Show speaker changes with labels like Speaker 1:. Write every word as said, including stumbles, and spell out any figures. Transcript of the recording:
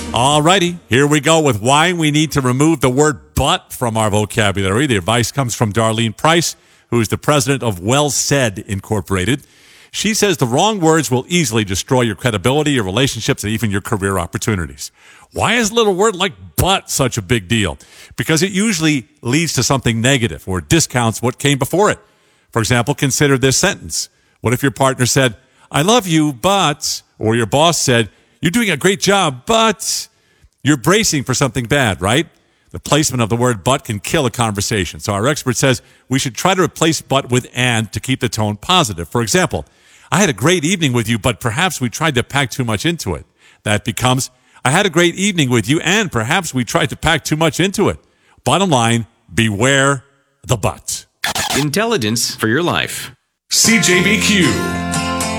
Speaker 1: All righty, here we go with why we need to remove the word but from our vocabulary. The advice comes from Darlene Price, who is the president of Well Said Incorporated. She says the wrong words will easily destroy your credibility, your relationships, and even your career opportunities. Why is a little word like but such a big deal? Because it usually leads to something negative or discounts what came before it. For example, consider this sentence. What if your partner said, I love you, but, or your boss said, you're doing a great job, but you're bracing for something bad, right? The placement of the word but can kill a conversation. So our expert says we should try to replace but with and to keep the tone positive. For example, I had a great evening with you, but perhaps we tried to pack too much into it. That becomes, I had a great evening with you, and perhaps we tried to pack too much into it. Bottom line, beware the but.
Speaker 2: Intelligence for your life.
Speaker 3: C J B Q.